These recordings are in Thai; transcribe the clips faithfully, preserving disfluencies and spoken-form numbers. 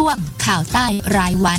ช่วงข่าวใต้รายวัน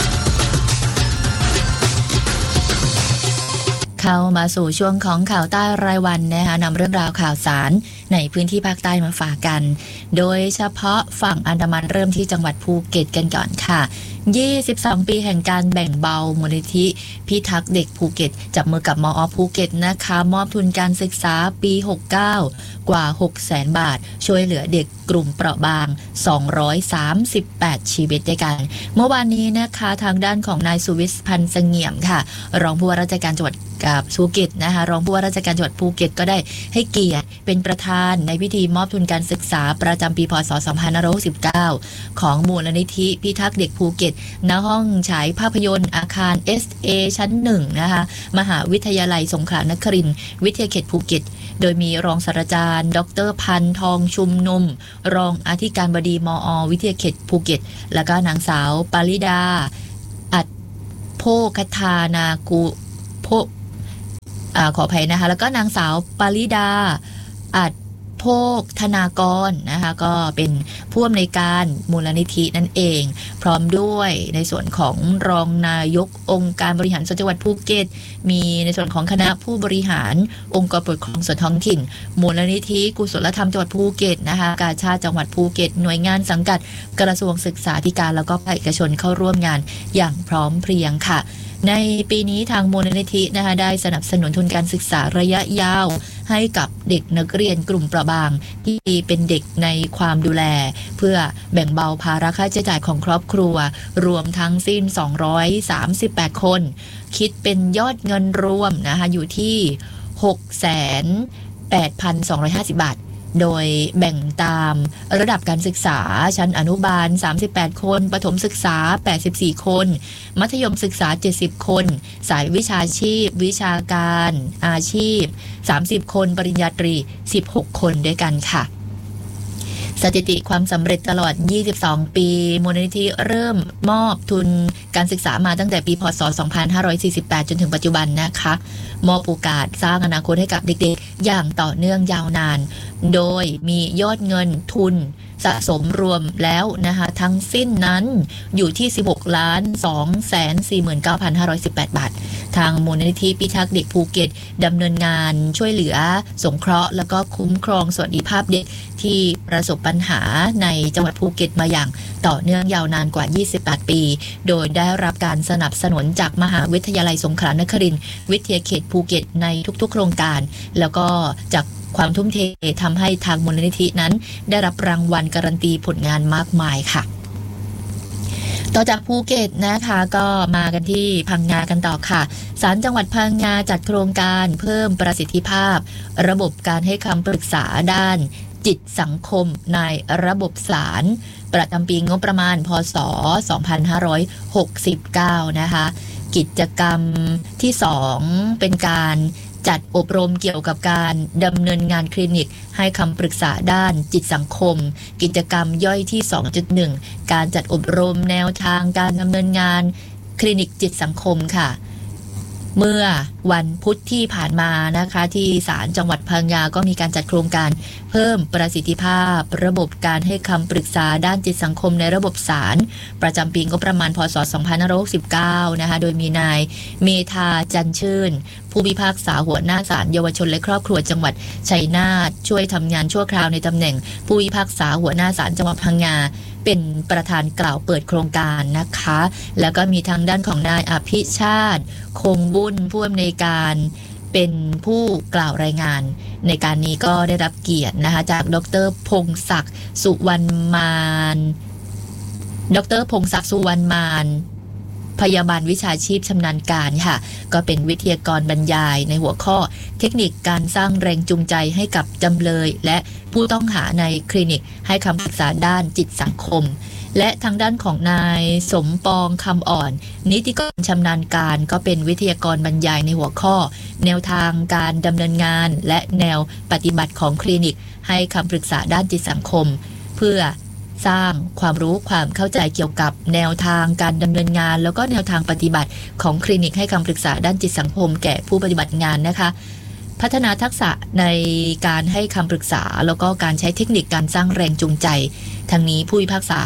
เข้ามาสู่ช่วงของข่าวใต้รายวันนะคะนำเรื่องราวข่าวสารในพื้นที่ภาคใต้มาฝากกันโดยเฉพาะฝั่งอันดามันเริ่มที่จังหวัดภูเก็ตกันก่อนค่ะยี่สิบสองปีแห่งการแบ่งเบามูลนิธิพิทักษ์เด็กภูเก็ตจับมือกับมอ.ภูเก็ตนะคะมอบทุนการศึกษาปีหกสิบเก้ากว่า หกแสน บาทช่วยเหลือเด็กกลุ่มเปราะบางสองร้อยสามสิบแปดชีวิตด้วยกันเมื่อวานนี้นะคะทางด้านของนายสุวิทย์พันธ์เสงี่ยมค่ะรองผู้ว่าราชการจังหวัดกับภูเก็ตนะคะรองผู้ว่าราชการจังหวัดภูเก็ตก็ได้ให้เกียรติเป็นประธานในพิธีมอบทุนการศึกษาประจำปีพ.ศ. สองพันห้าร้อยหกสิบเก้าของมูลนิธิพิทักษ์เด็กภูเก็ตณห้องฉายภาพยนตร์อาคาร เอส เอ ชั้นหนึ่งนะคะมหาวิทยาลัยสงขลานครินทร์วิทยาเขตภูเก็ตโดยมีรองศาสตราจารย์ดร.พันธ์ทองชุมนุมรองอธิการบดีมอ.วิทยาเขตภูเก็ตแล้วก็นางสาวปาริดาอัดโภคทานากุโภอ่าขออภัยนะคะแล้วก็นางสาวปาริดาอัดโภคธนากรนะคะก็เป็นผู้อำนวยการมูลนิธินั่นเองพร้อมด้วยในส่วนของรองนายกองค์การบริหารส่วนจังหวัดภูเก็ตมีในส่วนของคณะผู้บริหารองค์กรปกครองส่วนท้องถิ่นมูลนิธิกุศลธรรมจังหวัดภูเก็ตนะคะกาชาดจังหวัดภูเก็ตหน่วยงานสังกัดกระทรวงศึกษาธิการแล้วก็ภาคเอกชนเข้าร่วมงานอย่างพร้อมเพรียงค่ะในปีนี้ทางมูลนิธินะคะได้สนับสนุนทุนการศึกษาระยะยาวให้กับเด็กนักเรียนกลุ่มเปราะบางที่เป็นเด็กในความดูแลเพื่อแบ่งเบาภาระค่าใช้จ่ายของครอบครัวรวมทั้งสิ้นสองร้อยสามสิบแปดคนคิดเป็นยอดเงินรวมนะคะอยู่ที่ หกแสนแปดพันสองร้อยห้าสิบ บาทโดยแบ่งตามระดับการศึกษาชั้นอนุบาลสามสิบแปดคนประถมศึกษาแปดสิบสี่คนมัธยมศึกษาเจ็ดสิบคนสายวิชาชีพวิชาการอาชีพสามสิบคนปริญญาตรีสิบหกคนด้วยกันค่ะสถิติความสำเร็จตลอดยี่สิบสองปีมูลนิธิเริ่มมอบทุนการศึกษามาตั้งแต่ปีพ.ศ. สองพันห้าร้อยสี่สิบแปดจนถึงปัจจุบันนะคะมอบโอกาสสร้างอนาคตให้กับเด็กๆอย่างต่อเนื่องยาวนานโดยมียอดเงินทุนสะสมรวมแล้วนะคะทั้งสิ้นนั้นอยู่ที่ สิบหกล้านสองแสนสี่หมื่นเก้าพันห้าร้อยสิบแปด บาททางมูลนิธิพิทักษ์เด็กภูเก็ตดำเนินงานช่วยเหลือสงเคราะห์แล้วก็คุ้มครองสวัสดิภาพเด็กที่ประสบปัญหาในจังหวัดภูเก็ตมาอย่างต่อเนื่องยาวนานกว่ายี่สิบแปดปีโดยได้รับการสนับสนุนจากมหาวิทยาลัยสงขลานครินทร์วิทยาเขตภูเก็ตในทุกๆโครงการแล้วก็จากความทุ่มเททำให้ทางมูลนิธินั้นได้รับรางวัลการันตีผลงานมากมายค่ะต่อจากภูเก็ตนะคะก็มากันที่พังงากันต่อค่ะศาลจังหวัดพังงาจัดโครงการเพิ่มประสิทธิภาพระบบการให้คำปรึกษาด้านจิตสังคมในระบบศาลประจำปีงบประมาณพ.ศ. สองพันห้าร้อยหกสิบเก้านะคะกิจกรรมที่สองเป็นการจัดอบรมเกี่ยวกับการดำเนินงานคลินิกให้คำปรึกษาด้านจิตสังคมกิจกรรมย่อยที่ สองจุดหนึ่ง การจัดอบรมแนวทางการดำเนินงานคลินิกจิตสังคมค่ะเมื่อวันพุธที่ผ่านมานะคะที่ศาลจังหวัดพังงาก็มีการจัดโครงการเพิ่มประสิทธิภาพระบบการให้คำปรึกษาด้านจิตสังคมในระบบศาลประจำปีงบประมาณพ.ศ. สองพันห้าร้อยหกสิบเก้านะคะโดยมีนายเมธาจันชื่นผู้พิพากษาหัวหน้าศาลเยาวชนและครอบครัวจังหวัดชัยนาทช่วยทำงานชั่วคราวในตำแหน่งผู้พิพากษาหัวหน้าศาลจังหวัดพังงาเป็นประธานกล่าวเปิดโครงการนะคะแล้วก็มีทางด้านของนายอภิชาติคงบุญผู้อำนวยการเป็นผู้กล่าวรายงานในการนี้ก็ได้รับเกียรตินะคะจากดร.พงศักดิ์สุวรรณมานดร.พงศักดิ์สุวรรณมานพยาบาลวิชาชีพชำนาญการค่ะก็เป็นวิทยากรบรรยายในหัวข้อเทคนิคการสร้างแรงจูงใจให้กับจำเลยและผู้ต้องหาในคลินิกให้คำปรึกษาด้านจิตสังคมและทางด้านของนายสมปองคำอ่อนนิติกรชำนาญการก็เป็นวิทยากรบรรยายในหัวข้อแนวทางการดำเนินงานและแนวปฏิบัติของคลินิกให้คำปรึกษาด้านจิตสังคมเพื่อสร้างความรู้ความเข้าใจเกี่ยวกับแนวทางการดำเนินงานแล้วก็แนวทางปฏิบัติของคลินิกให้คำปรึกษาด้านจิตสังคมแก่ผู้ปฏิบัติงานนะคะพัฒนาทักษะในการให้คำปรึกษาแล้วก็การใช้เทคนิคการสร้างแรงจูงใจทั้งนี้ผู้พิพากษา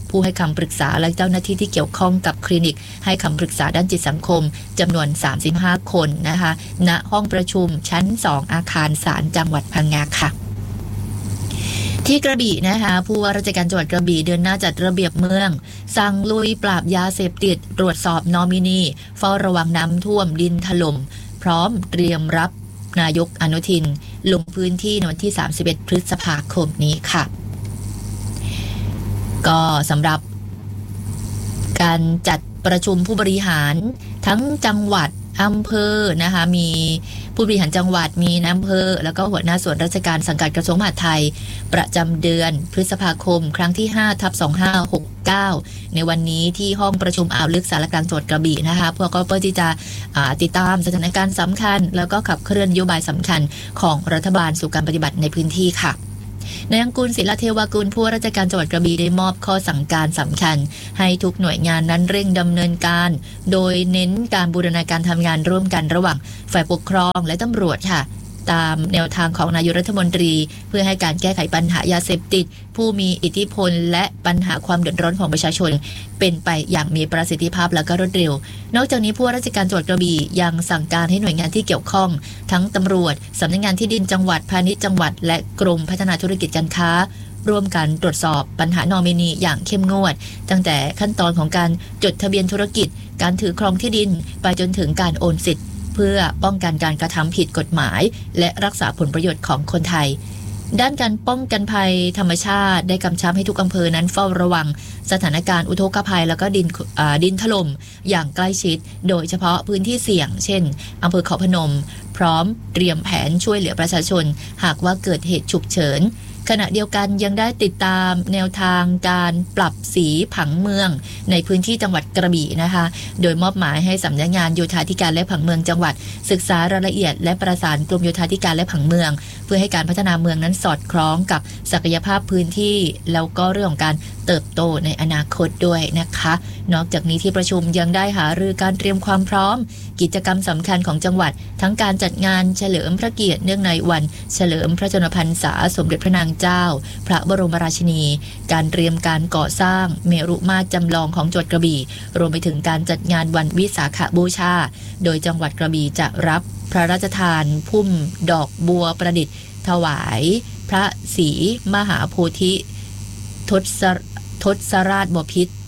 ผู้ให้คำปรึกษาและเจ้าหน้าที่ที่เกี่ยวข้องกับคลินิกให้คำปรึกษาด้านจิตสังคมจำนวนสามสิบห้าคนนะคะณห้องประชุมชั้นสองอาคารศาลจังหวัดพังงาค่ะที่กระบี่นะคะผู้ว่าราชการจังหวัดกระบี่เดินหน้าจัดระเบียบเมืองสั่งลุยปราบยาเสพติดตรวจสอบนอมินีเฝ้าระวังน้ำท่วมดินถล่มพร้อมเตรียมรับนายกอนุทินลงพื้นที่ในวันที่สามสิบเอ็ดพฤษภาคมนี้ค่ะก็สำหรับการจัดประชุมผู้บริหารทั้งจังหวัดอำเภอนะคะมีผู้บริหารจังหวัดมีนายอำเภอแล้วก็หัวหน้าส่วนราชการสังกัดกระทรวงมหาดไทยประจำเดือนพฤษภาคมครั้งที่ ห้าทับสองพันห้าร้อยหกสิบเก้า ในวันนี้ที่ห้องประชุมอ่าวลึกสารกลางจังหวัดกระบี่นะคะเพื่อก็เพื่อที่จะติดตามสถานการณ์สำคัญแล้วก็ขับเคลื่อนนโยบายสำคัญของรัฐบาลสู่การปฏิบัติในพื้นที่ค่ะนายอังกูลศิลเทวากุลผู้ว่าราชการจังหวัดกระบี่ได้มอบข้อสั่งการสำคัญให้ทุกหน่วยงานนั้นเร่งดำเนินการโดยเน้นการบูรณาการทำงานร่วมกันระหว่างฝ่ายปกครองและตำรวจค่ะตามแนวทางของนายกรัฐมนตรีเพื่อให้การแก้ไขปัญหายาเสพติดผู้มีอิทธิพลและปัญหาความเดือดร้อนของประชาชนเป็นไปอย่างมีประสิทธิภาพและก็รวดเร็วนอกจากนี้ผู้ว่าราชการจังหวัดกระบี่ยังสั่งการให้หน่วยงานที่เกี่ยวข้องทั้งตำรวจสำนักงานที่ดินจังหวัดพาณิชย์จังหวัดและกรมพัฒนาธุรกิจการค้าร่วมกันตรวจสอบปัญหานอมินีอย่างเข้มงวดตั้งแต่ขั้นตอนของการจดทะเบียนธุรกิจการถือครองที่ดินไปจนถึงการโอนสิทธิ์เพื่อป้องกันการกระทำผิดกฎหมายและรักษาผลประโยชน์ของคนไทยด้านการป้องกันภัยธรรมชาติได้กำชับให้ทุกอำเภอนั้นเฝ้าระวังสถานการณ์อุทกภัยแล้วก็ดินดินถล่มอย่างใกล้ชิดโดยเฉพาะพื้นที่เสี่ยงเช่นอำเภอเขาพนมพร้อมเตรียมแผนช่วยเหลือประชาชนหากว่าเกิดเหตุฉุกเฉินขณะเดียวกันยังได้ติดตามแนวทางการปรับสีผังเมืองในพื้นที่จังหวัดกระบี่นะคะโดยมอบหมายให้สำนักงานโยธาธิการและผังเมืองจังหวัดศึกษารายละเอียดและประสานกรมโยธาธิการและผังเมืองเพื่อให้การพัฒนาเมืองนั้นสอดคล้องกับศักยภาพพื้นที่แล้วก็เรื่องของการเติบโตในอนาคตด้วยนะคะนอกจากนี้ที่ประชุมยังได้หารือการเตรียมความพร้อมกิจกรรมสำคัญของจังหวัดทั้งการจัดงานเฉลิมพระเกียรติเนื่องในวันเฉลิมพระชนมพรรษาสมเด็จพระนางเจ้าพระบรมราชินีการเตรียมการก่อสร้างเมรุมาตรจำลองของจังหวัดกระบี่รวมไปถึงการจัดงานวันวิสาขบูชาโดยจังหวัดกระบี่จะรับพระราชทานพุ่มดอกบัวประดิษฐ์ถวายพระศรีมหาโพธิทศทศราชบพิตร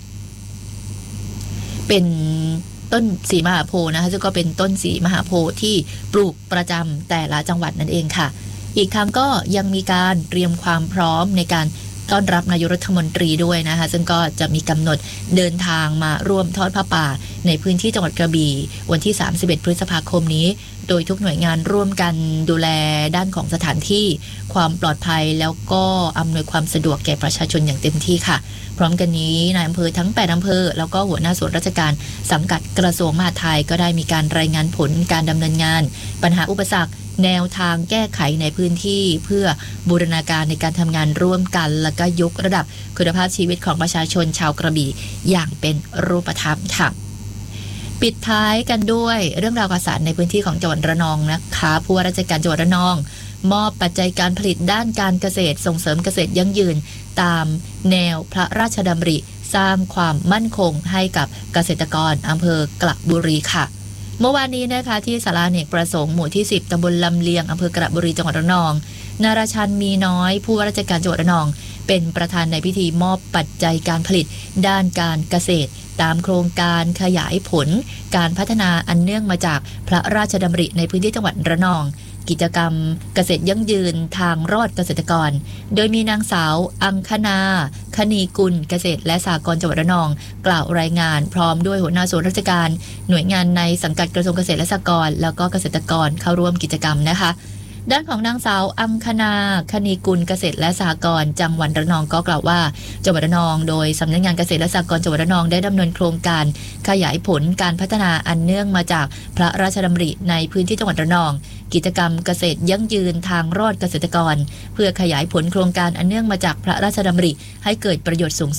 เป็นต้นสีมหาโพธิ์นะคะซึ่งก็เป็นต้นสีมหาโพธิ์ที่ปลูกประจำแต่ละจังหวัดนั่นเองค่ะอีกทั้งก็ยังมีการเตรียมความพร้อมในการต้อนรับนายกรัฐมนตรีด้วยนะคะซึ่งก็จะมีกำหนดเดินทางมาร่วมทอดผ้าป่าในพื้นที่จังหวัดกระบี่วันที่สามสิบเอ็ดพฤษภาคมนี้โดยทุกหน่วยงานร่วมกันดูแลด้านของสถานที่ความปลอดภัยแล้วก็อำนวยความสะดวกแก่ประชาชนอย่างเต็มที่ค่ะพร้อมกันนี้นายอำเภอทั้งแปดอำเภอแล้วก็หัวหน้าส่วนราชการสังกัดกระทรวงมหาดไทยก็ได้มีการรายงานผลการดำเนินงานปัญหาอุปสรรคแนวทางแก้ไขในพื้นที่เพื่อบูรณาการในการทำงานร่วมกันและก็ยกระดับคุณภาพชีวิตของประชาชนชาวกระบี่อย่างเป็นรูปธรรมค่ะปิดท้ายกันด้วยเรื่องราวข่าวสารในพื้นที่ของจังหวัดระนองนะคะผู้ว่าราชการจังหวัดระนองมอบปัจจัยการผลิตด้านการเกษตรส่งเสริมเกษตรยั่งยืนตามแนวพระราชดำริสร้างความมั่นคงให้กับเกษตรกรอำเภอกระบุรีค่ะเมื่อวานนี้นะคะที่ศาลาอเนกประสงค์หมู่ที่สิบตำบลลำเลียงอำเภอกระบุรีจังหวัดระนองนารชันมีน้อยผู้ว่าราชการจังหวัดระนองเป็นประธานในพิธีมอบปัจจัยการผลิตด้านการเกษตรตามโครงการขยายผลการพัฒนาอันเนื่องมาจากพระราชดำริในพื้นที่จังหวัดระนองกิจกรรมเกษตรยั่งยืนทางรอดเกษตรกรโดยมีนางสาวอังคณาคณีกุลเกษตรและสหกรณ์จังหวัดระนองกล่าวรายงานพร้อมด้วยหัวหน้าส่วนราชการหน่วยงานในสังกัดกระทรวงเกษตรและสหกรณ์แล้วก็เกษตรกรเข้าร่วมกิจกรรมนะคะด้านของนางสาวอังคณาคณีกุลเกษตรและสหกรณ์จังหวัดระนองก็กล่าวว่าจังหวัดระนองโดยสำนักงานเกษตรและสหกรณ์จังหวัดระนองได้ดำเนินโครงการขยายผลการพัฒนาอันเนื่องมาจากพระราชดำริในพื้นที่จังหวัดระนองกิจกรรมเกษตรยั่งยืนทางรอดเกษตรกรเพื่อขยายผลโครงการอันเนื่องมาจากพระราชดำริให้เกิดประโยชน์สูงสุด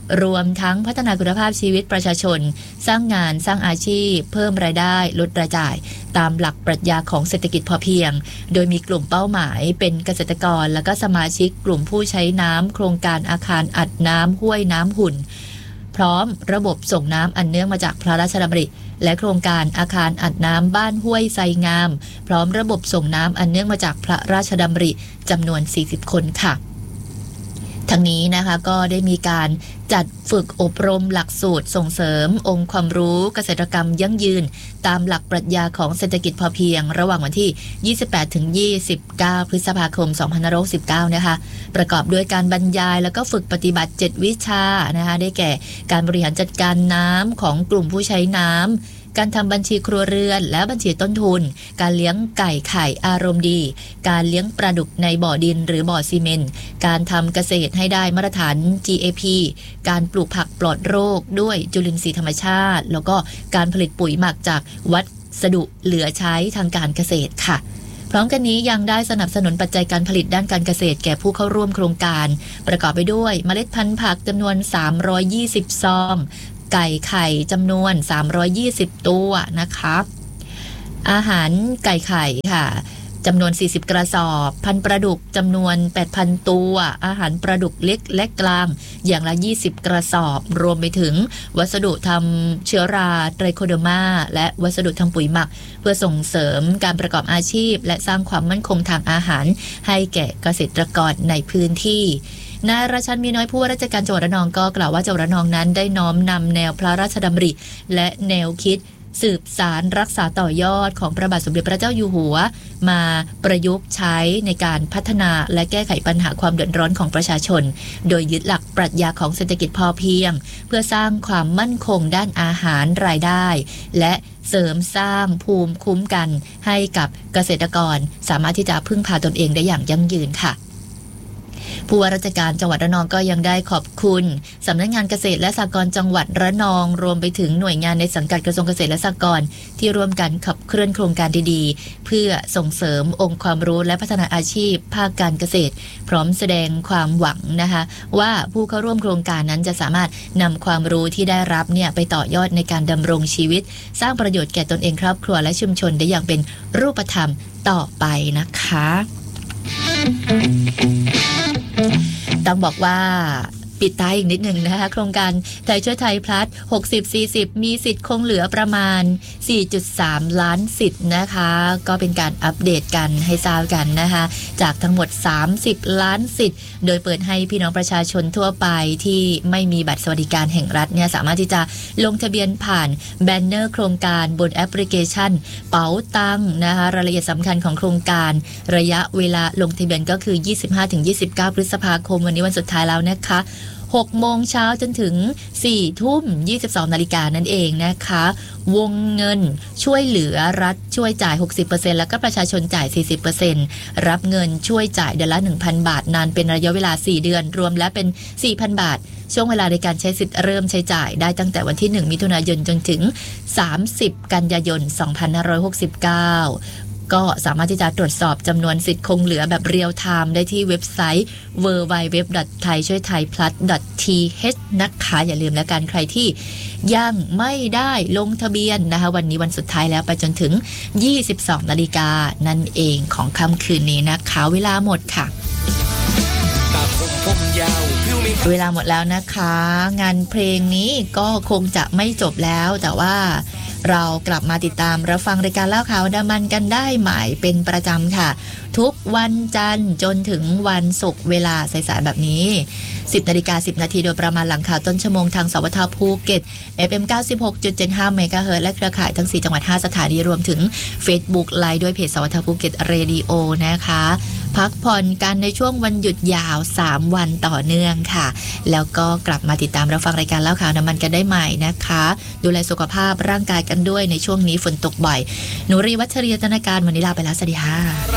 รวมทั้งพัฒนาคุณภาพชีวิตประชาชนสร้างงานสร้างอาชีพเพิ่มรายได้ลดรายจ่ายตามหลักปรัชญาของเศรษฐกิจพอเพียงโดยมีกลุ่มเป้าหมายเป็นเกษตรกรและก็สมาชิกกลุ่มผู้ใช้น้ำโครงการอาคารอัดน้ำห้วยน้ำหุ่นพร้อมระบบส่งน้ำอันเนื่องมาจากพระราชดำริและโครงการอาคารอัดน้ำบ้านห้วยไซงามพร้อมระบบส่งน้ำอันเนื่องมาจากพระราชดำริจำนวนสี่สิบคนค่ะทั้งนี้นะคะก็ได้มีการจัดฝึกอบรมหลักสูตรส่งเสริมองค์ความรู้เกษตรกรรมยั่งยืนตามหลักปรัชญาของเศรษฐกิจพอเพียงระหว่างวันที่ยี่สิบแปดถึงยี่สิบเก้าพฤษภาคมสองพันห้าร้อยหกสิบเก้านะคะประกอบด้วยการบรรยายแล้วก็ฝึกปฏิบัติเจ็ดวิชานะคะได้แก่การบริหารจัดการน้ำของกลุ่มผู้ใช้น้ำการทำบัญชีครัวเรือนและบัญชีต้นทุนการเลี้ยงไก่ไข่อารมณ์ดีการเลี้ยงปลาดุกในบ่อดินหรือบ่อซีเมนต์การทำเกษตรให้ได้มาตรฐาน จี เอ พี การปลูกผักปลอดโรคด้วยจุลินทรีย์ธรรมชาติแล้วก็การผลิตปุ๋ยหมักจากวัสดุเหลือใช้ทางการเกษตรค่ะพร้อมกันนี้ยังได้สนับสนุนปัจจัยการผลิตด้านการเกษตรแก่ผู้เข้าร่วมโครงการประกอบไปด้วยเมล็ดพันธุ์ผักจำนวนสามร้อยยี่สิบซองไก่ไข่จำนวนสามร้อยยี่สิบตัวนะคะอาหารไก่ไข่ค่ะจำนวนสี่สิบกระสอบพันธุ์ปลาดุกจำนวน แปดพัน ตัวอาหารปลาดุกเล็กและกลางอย่างละยี่สิบกระสอบรวมไปถึงวัสดุทำเชื้อราไตรโคเดอร์มาและวัสดุทำปุ๋ยหมักเพื่อส่งเสริมการประกอบอาชีพและสร้างความมั่นคงทางอาหารให้แก่เกษตรกรในพื้นที่นายราชันมีน้อยผู้ว่าราชการจังหวัดระนองก็กล่าวว่าจังหวัดระนองนั้นได้น้อมนำแนวพระราชดำริและแนวคิดสืบสารรักษาต่อยอดของพระบาทสมเด็จพระเจ้าอยู่หัวมาประยุกต์ใช้ในการพัฒนาและแก้ไขปัญหาความเดือดร้อนของประชาชนโดยยึดหลักปรัชญาของเศรษฐกิจพอเพียงเพื่อสร้างความมั่นคงด้านอาหารรายได้และเสริมสร้างภูมิคุ้มกันให้กับเกษตรกรสามารถที่จะพึ่งพาตนเองได้อย่างยั่งยืนค่ะผู้ว่าราชการจังหวัดระนองก็ยังได้ขอบคุณสำนักงานเกษตรและสหกรณ์จังหวัดระนองรวมไปถึงหน่วยงานในสังกัดกระทรวงเกษตรและสหกรณ์ที่ร่วมกันขับเคลื่อนโครงการดีๆเพื่อส่งเสริมองค์ความรู้และพัฒนาอาชีพภาคการเกษตรพร้อมแสดงความหวังนะคะว่าผู้เข้าร่วมโครงการนั้นจะสามารถนำความรู้ที่ได้รับเนี่ยไปต่อยอดในการดำรงชีวิตสร้างประโยชน์แก่ตนเองครอบครัวและชุมชนได้อย่างเป็นรูปธรรมต่อไปนะคะต้องบอกว่าปิดท้ายอีกนิดหนึ่งนะคะโครงการไทยช่วยไทยพลัสหกสิบ สี่สิบมีสิทธิ์คงเหลือประมาณ สี่จุดสาม ล้านสิทธิ์นะคะก็เป็นการอัปเดตกันให้ทราบกันนะคะจากทั้งหมดสามสิบล้านสิทธิ์โดยเปิดให้พี่น้องประชาชนทั่วไปที่ไม่มีบัตรสวัสดิการแห่งรัฐเนี่ยสามารถที่จะลงทะเบียนผ่านแบนเนอร์โครงการบนแอปพลิเคชันเป๋าตังนะคะรายละเอียดสำคัญของโครงการระยะเวลาลงทะเบียนก็คือ ยี่สิบห้าถึงยี่สิบเก้า พฤษภาคมวันนี้วันสุดท้ายแล้วนะคะหกโมงเช้าจนถึงสี่ทุ่มยี่สิบสองนาฬิกานั่นเองนะคะวงเงินช่วยเหลือรัฐช่วยจ่าย หกสิบเปอร์เซ็นต์ แล้วก็ประชาชนจ่าย สี่สิบเปอร์เซ็นต์ รับเงินช่วยจ่ายเดือนละ หนึ่งพัน บาทนานเป็นระยะเวลาสี่เดือนรวมแล้วเป็น สี่พัน บาทช่วงเวลาในการใช้สิทธิ์เริ่มใช้จ่ายได้ตั้งแต่วันที่หนึ่งมิถุนายนจนถึงสามสิบกันยายนสองพันห้าร้อยหกสิบเก้าก็สามารถที่จะตรวจสอบจำนวนสิทธิ์คงเหลือแบบเรียลไทม์ได้ที่เว็บไซต์ ดับเบิลยู ดับเบิลยู ดับเบิลยู ดอท ไทยช่วยไทย พลัส ดอท ที เอช นะคะอย่าลืมแล้วกันใครที่ยังไม่ได้ลงทะเบียนนะคะวันนี้วันสุดท้ายแล้วไปจนถึงยี่สิบสองนาฬิกานั่นเองของค่ำคืนนี้นะคะเวลาหมดค่ะเวลาหมดแล้วนะคะงานเพลงนี้ก็คงจะไม่จบแล้วแต่ว่าเรากลับมาติดตามรับฟังรายการเล่าข่าวอันดามันกันได้ใหม่เป็นประจำค่ะทุกวันจันทร์จนถึงวันศุกร์เวลาสายๆแบบนี้ สิบนาฬิกาสิบนาทีโดยประมาณหลังข่าวต้นชั่วโมงทางสวทภูเก็ต เอฟ เอ็ม เก้าสิบหกจุดเจ็ดห้า เมกะเฮิรตซ์และเครือข่ายทั้งสี่จังหวัดห้าสถานีรวมถึง Facebook ไลฟ์ด้วยเพจสวทภูเก็ตเรดิโอนะคะพักผ่อนกันในช่วงวันหยุดยาวสามวันต่อเนื่องค่ะแล้วก็กลับมาติดตามรับฟังรายการเล่าข่าวน้ำมันกันได้ใหม่นะคะดูแลสุขภาพร่างกายกันด้วยในช่วงนี้ฝนตกบ่อยหนูรีวัชรียตนาการวันนี้ลาไปแล้วสวัสดีค่ะ